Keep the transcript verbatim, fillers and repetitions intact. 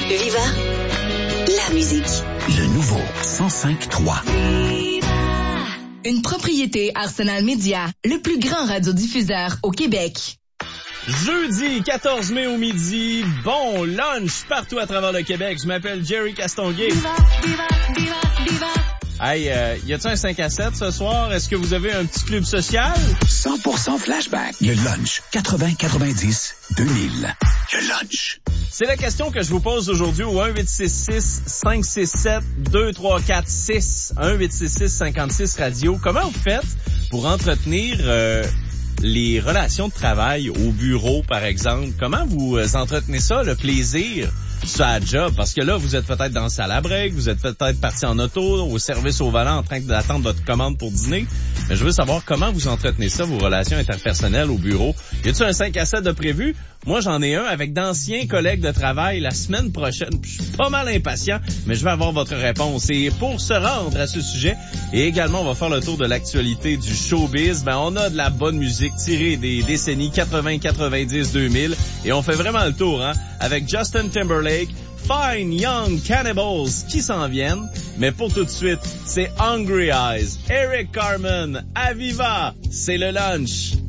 Viva, la musique. Le nouveau cent cinq trois. Une propriété Arsenal Média, le plus grand radiodiffuseur au Québec. Jeudi quatorze mai au midi, bon lunch partout à travers le Québec. Je m'appelle Jerry Castonguay. Viva, viva, viva, viva. Hey, euh, y a-t-il un cinq à sept ce soir? Est-ce que vous avez un petit club social? cent pour cent flashback. Le lunch. quatre-vingts quatre-vingt-dix deux mille. Le lunch. C'est la question que je vous pose aujourd'hui au un huit six six cinq six sept deux trois quatre six. un huit six six cinquante-six radio. Comment vous faites pour entretenir euh, les relations de travail au bureau, par exemple? Comment vous euh, entretenez ça, le plaisir sur la job? Parce que là, vous êtes peut-être dans le salle à break, vous êtes peut-être parti en auto, au service au volant, en train d'attendre votre commande pour dîner. Mais je veux savoir comment vous entretenez ça, vos relations interpersonnelles au bureau. Y a-t-il un cinq à sept de prévu? Moi, j'en ai un avec d'anciens collègues de travail la semaine prochaine. Je suis pas mal impatient, mais je vais avoir votre réponse. Et pour se rendre à ce sujet, et également, on va faire le tour de l'actualité du showbiz, ben, on a de la bonne musique tirée des décennies quatre-vingts, quatre-vingt-dix, deux mille. Et on fait vraiment le tour, hein, avec Justin Timberlake, Fine Young Cannibals qui s'en viennent. Mais pour tout de suite, c'est Hungry Eyes, Eric Carmen, Aviva, c'est le lunch.